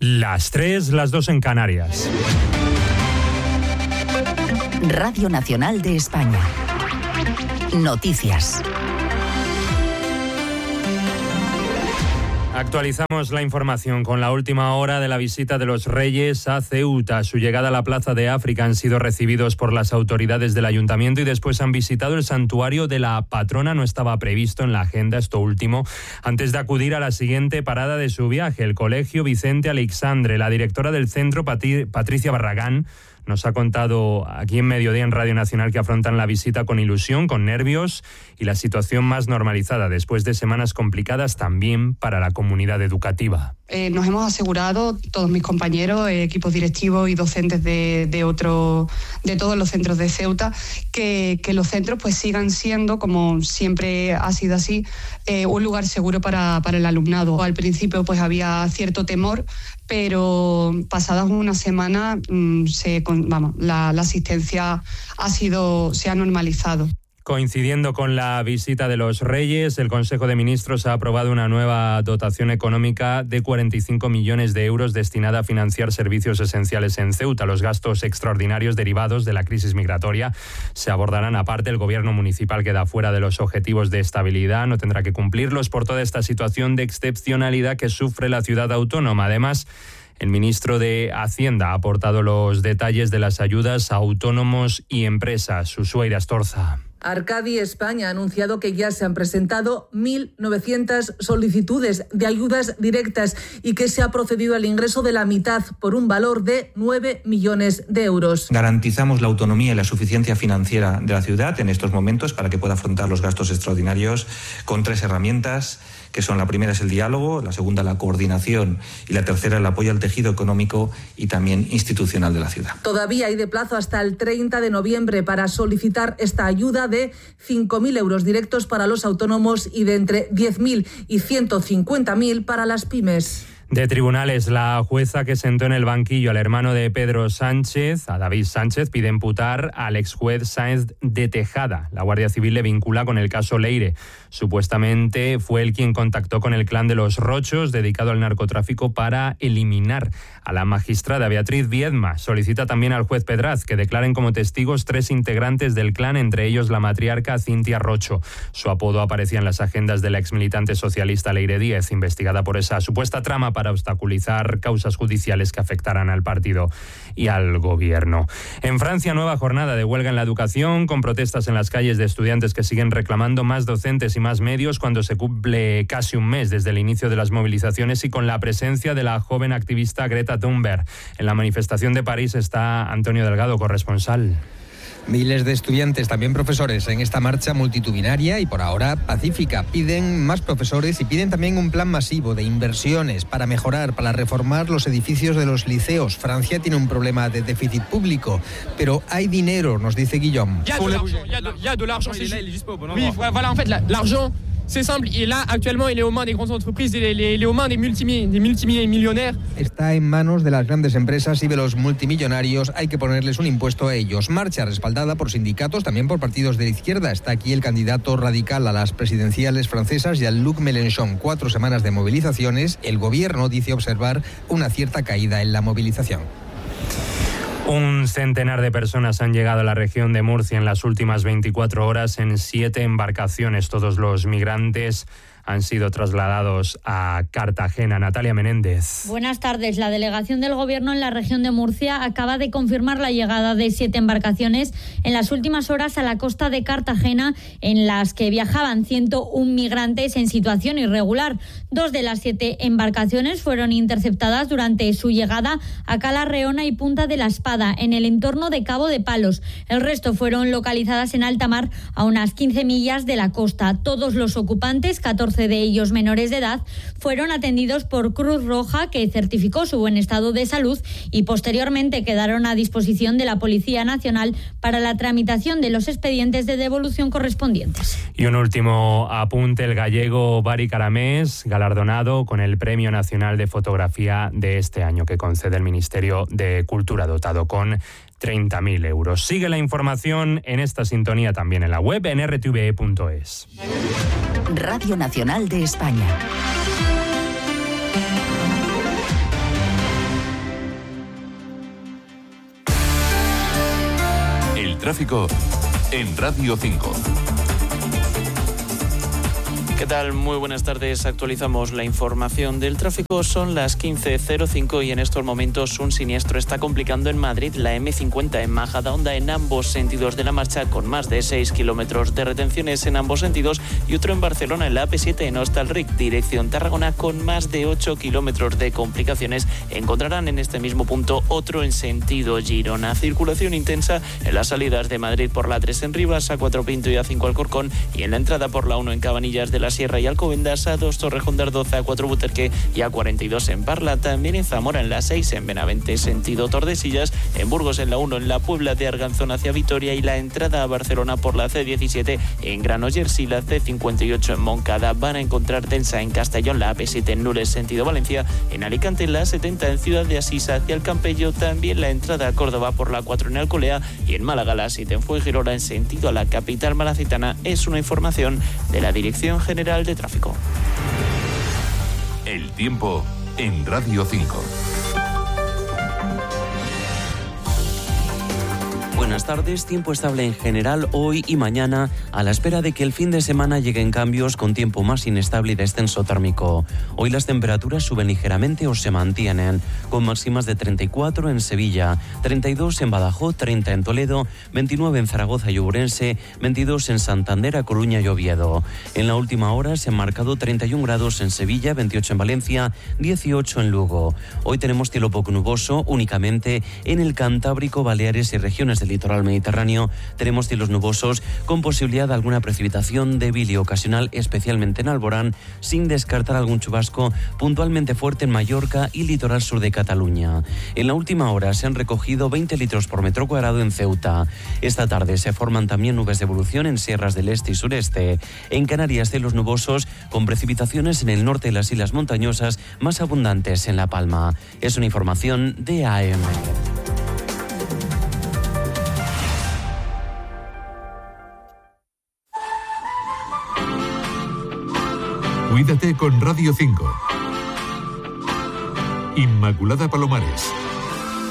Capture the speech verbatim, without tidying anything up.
Las tres, las dos en Canarias. Radio Nacional de España. Noticias. Actualizamos la información con la última hora de la visita de los Reyes a Ceuta. A su llegada a la Plaza de África han sido recibidos por las autoridades del ayuntamiento y después han visitado el santuario de la patrona. No estaba previsto en la agenda esto último, antes de acudir a la siguiente parada de su viaje, el Colegio Vicente Aleixandre. La directora del centro, Patri- Patricia Barragán, nos ha contado aquí en Mediodía en Radio Nacional que afrontan la visita con ilusión, con nervios y la situación más normalizada después de semanas complicadas también para la comunidad educativa. Eh, nos hemos asegurado, todos mis compañeros, eh, equipos directivos y docentes de, de, otro, de todos los centros de Ceuta, que, que los centros pues sigan siendo, como siempre ha sido así, eh, un lugar seguro para, para el alumnado. Al principio pues había cierto temor, pero pasadas una semana mmm, se, vamos, la, la asistencia ha sido, se ha normalizado. Coincidiendo con la visita de los Reyes, el Consejo de Ministros ha aprobado una nueva dotación económica de cuarenta y cinco millones de euros destinada a financiar servicios esenciales en Ceuta. Los gastos extraordinarios derivados de la crisis migratoria se abordarán aparte. El gobierno municipal queda fuera de los objetivos de estabilidad, no tendrá que cumplirlos por toda esta situación de excepcionalidad que sufre la ciudad autónoma. Además, el ministro de Hacienda ha aportado los detalles de las ayudas a autónomos y empresas. Ushuaia Astorza. Arcadi España ha anunciado que ya se han presentado mil novecientas solicitudes de ayudas directas y que se ha procedido al ingreso de la mitad por un valor de nueve millones de euros. Garantizamos la autonomía y la suficiencia financiera de la ciudad en estos momentos para que pueda afrontar los gastos extraordinarios con tres herramientas, que son: la primera es el diálogo, la segunda la coordinación y la tercera el apoyo al tejido económico y también institucional de la ciudad. Todavía hay de plazo hasta el treinta de noviembre para solicitar esta ayuda de cinco mil euros directos para los autónomos y de entre diez mil y ciento cincuenta mil para las pymes. De tribunales, la jueza que sentó en el banquillo al hermano de Pedro Sánchez, a David Sánchez, pide imputar al exjuez Sáenz de Tejada. La Guardia Civil le vincula con el caso Leire. Supuestamente fue él quien contactó con el clan de los Rochos, dedicado al narcotráfico, para eliminar a la magistrada Beatriz Viedma. Solicita también al juez Pedraz que declaren como testigos tres integrantes del clan, entre ellos la matriarca Cintia Rocho. Su apodo aparecía en las agendas de la exmilitante socialista Leire Díez, investigada por esa supuesta trama para para obstaculizar causas judiciales que afectarán al partido y al gobierno. En Francia, nueva jornada de huelga en la educación, con protestas en las calles de estudiantes que siguen reclamando más docentes y más medios cuando se cumple casi un mes desde el inicio de las movilizaciones y con la presencia de la joven activista Greta Thunberg. En la manifestación de París está Antonio Delgado, corresponsal. Miles de estudiantes, también profesores, en esta marcha multitudinaria y por ahora pacífica. Piden más profesores y piden también un plan masivo de inversiones para mejorar, para reformar los edificios de los liceos. Francia tiene un problema de déficit público, pero hay dinero, nos dice Guillaume. C'est simple, et là actuellement il est aux mains des grandes entreprises, il est aux mains des multimillonnaires. Está en manos de las grandes empresas y de los multimillonarios, hay que ponerles un impuesto a ellos. Marcha respaldada por sindicatos, también por partidos de la izquierda. Está aquí el candidato radical a las presidenciales francesas, Jean-Luc Mélenchon. Cuatro semanas de movilizaciones, el gobierno dice observar una cierta caída en la movilización. Un centenar de personas han llegado a la región de Murcia en las últimas veinticuatro horas en siete embarcaciones. Todos los migrantes han sido trasladados a Cartagena. Natalia Menéndez. Buenas tardes. La delegación del Gobierno en la región de Murcia acaba de confirmar la llegada de siete embarcaciones en las últimas horas a la costa de Cartagena, en las que viajaban ciento uno migrantes en situación irregular. Dos de las siete embarcaciones fueron interceptadas durante su llegada a Cala Reona y Punta de la Espada, en el entorno de Cabo de Palos. El resto fueron localizadas en alta mar, a unas quince millas de la costa. Todos los ocupantes, catorce de ellos menores de edad, fueron atendidos por Cruz Roja, que certificó su buen estado de salud, y posteriormente quedaron a disposición de la Policía Nacional para la tramitación de los expedientes de devolución correspondientes. Y un último apunte: el gallego Bari Caramés, galardonado con el Premio Nacional de Fotografía de este año que concede el Ministerio de Cultura, dotado con treinta mil euros. Sigue la información en esta sintonía también en la web en r t v e punto es. Radio Nacional de España. tráfico en Radio cinco. ¿Qué tal? Muy buenas tardes. Actualizamos la información del tráfico. Son las quince cero cinco y en estos momentos un siniestro está complicando en Madrid la eme cincuenta en Majadahonda en ambos sentidos de la marcha, con más de seis kilómetros de retenciones en ambos sentidos, y otro en Barcelona en la A P siete en Hostalric, dirección Tarragona, con más de ocho kilómetros de complicaciones. Encontrarán en este mismo punto otro en sentido Girona. Circulación intensa en las salidas de Madrid por la tres en Rivas, A cuatro Pinto y A cinco Alcorcón, y en la entrada por la uno en Cabanillas de la Sierra y Alcobendas, A dos Torrejón de Ardoza, A cuatro Buterque y A cuarenta y dos en Parla. También en Zamora en la seis en Benavente sentido Tordesillas, en Burgos en la uno en la Puebla de Arganzón hacia Vitoria, y la entrada a Barcelona por la ce diecisiete en Granollers y la ce cincuenta y ocho en Moncada. Van a encontrar densa en Castellón la A P siete en Nules sentido Valencia, en Alicante la setenta en Ciudad de Asís hacia el Campello, también la entrada a Córdoba por la cuatro en Alcolea, y en Málaga la siete en Fuengirola en sentido a la capital malacitana. Es una información de la Dirección General de Tráfico. El tiempo en Radio cinco. Buenas tardes, tiempo estable en general hoy y mañana, a la espera de que el fin de semana lleguen cambios con tiempo más inestable y descenso térmico. Hoy las temperaturas suben ligeramente o se mantienen, con máximas de treinta y cuatro en Sevilla, treinta y dos en Badajoz, treinta en Toledo, veintinueve en Zaragoza y Ourense, veintidós en Santander, A Coruña y Oviedo. En la última hora se han marcado treinta y un grados en Sevilla, veintiocho en Valencia, dieciocho en Lugo. Hoy tenemos cielo poco nuboso únicamente en el Cantábrico, Baleares y regiones del litoral mediterráneo. Tenemos cielos nubosos con posibilidad de alguna precipitación débil y ocasional, especialmente en Alborán, sin descartar algún chubasco puntualmente fuerte en Mallorca y litoral sur de Cataluña. En la última hora se han recogido veinte litros por metro cuadrado en Ceuta. Esta tarde se forman también nubes de evolución en sierras del este y sureste. En Canarias, cielos nubosos con precipitaciones en el norte de las islas montañosas, más abundantes en La Palma. Es una información de A M. Cuídate con Radio cinco. Inmaculada Palomares.